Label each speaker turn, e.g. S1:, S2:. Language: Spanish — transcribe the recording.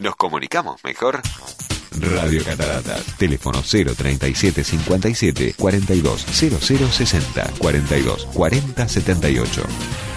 S1: nos comunicamos mejor.
S2: Radio Cataratas. Teléfono 037 57 42 00 60 42 40 78.